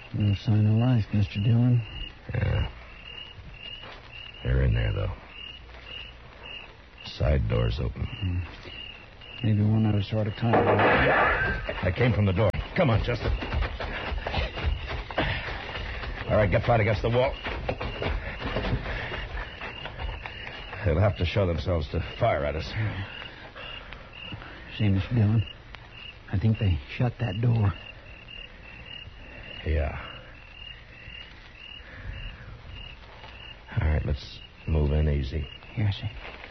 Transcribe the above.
No sign of life, Mr. Dillon. Yeah. They're in there, though. Side door's open. Maybe one of us ought to climb. I came from the door. Come on, Chester. All right, get flat against the wall. They'll have to show themselves to fire at us. See, Mr. Dillon, I think they shut that door. Yeah. All right, let's move in easy. Here, see.